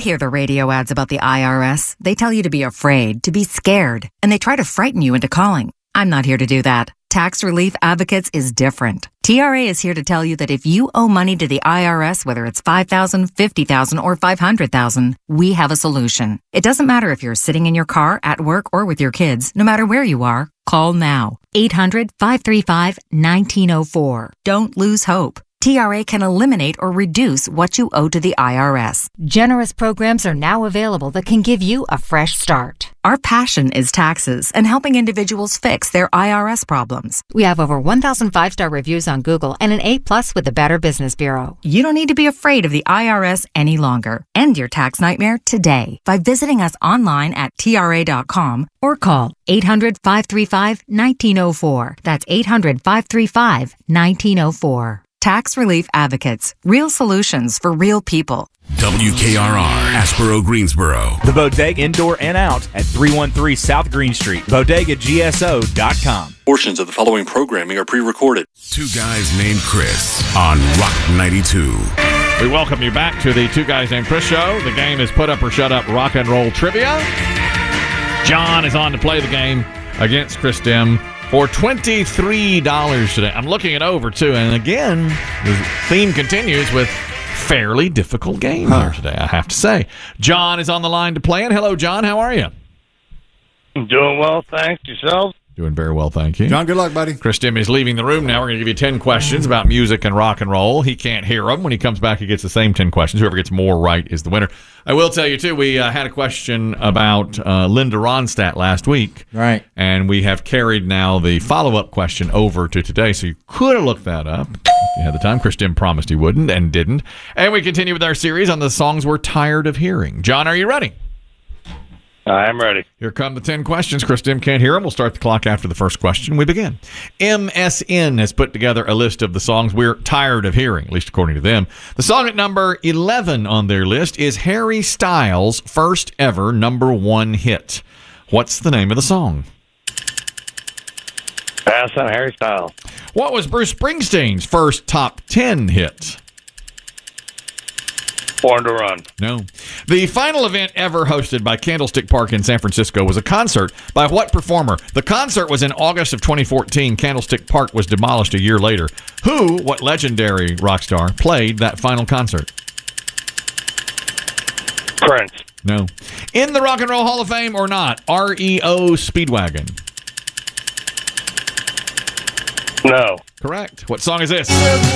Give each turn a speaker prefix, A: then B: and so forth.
A: hear the radio ads about the IRS. They tell you to be afraid, to be scared, and they try to frighten you into calling. I'm not here to do that. Tax Relief Advocates is different. TRA is here to tell you that if you owe money to the IRS, whether it's $5,000, $50,000, or $500,000, we have a solution. It doesn't matter if you're sitting in your car, at work, or with your kids. No matter where you are, call now. 800-535-1904. Don't lose hope. TRA can eliminate or reduce what you owe to the IRS. Generous programs are now available that can give you a fresh start. Our passion is taxes and helping individuals fix their IRS problems. We have over 1,000 5-star reviews on Google and an A+ with the Better Business Bureau. You don't need to be afraid of the IRS any longer. End your tax nightmare today by visiting us online at TRA.com or call 800-535-1904. That's 800-535-1904. Tax Relief Advocates. Real solutions for real people.
B: WKRR, Asheboro, Greensboro.
C: The Bodega Indoor and Out at 313 South Green Street. BodegaGSO.com.
D: Portions of the following programming are pre-recorded.
B: Two Guys Named Chris on Rock 92.
E: We welcome you back to the Two Guys Named Chris show. The game is Put Up or Shut Up Rock and Roll Trivia. John is on to play the game against Chris Dim for $23 today. I'm looking it over, too. And again, the theme continues with fairly difficult game here today, I have to say. John is on the line to play. And hello, John. How are you?
F: I'm doing well, thanks. Yourself?
E: Doing very well, thank you.
G: John, good luck, buddy.
E: Chris Dim is leaving the room now. We're going to give you 10 questions about music and rock and roll. He can't hear them. When he comes back, he gets the same 10 questions. Whoever gets more right is the winner. I will tell you, too, we had a question about Linda Ronstadt last week.
G: Right.
E: And we have carried now the follow-up question over to today, so you could have looked that up if you had the time. Chris Dim promised he wouldn't and didn't. And we continue with our series on the songs we're tired of hearing. John, are you ready?
F: I'm ready.
E: Here come the 10 questions. Chris Dim can't hear them. We'll start the clock after the first question. We begin. MSN has put together a list of the songs we're tired of hearing, at least according to them. The song at number 11 on their list is Harry Styles' first ever number one hit. What's the name of the song?
F: Pass on Harry Styles.
E: What was Bruce Springsteen's first top 10 hit?
F: Born to Run.
E: No. The final event ever hosted by Candlestick Park in San Francisco was a concert by what performer? The concert was in August of 2014. Candlestick Park was demolished a year later. Who, what legendary rock star, played that final concert?
F: Prince.
E: No. In the Rock and Roll Hall of Fame or not? REO Speedwagon.
F: No.
E: Correct. What song is this?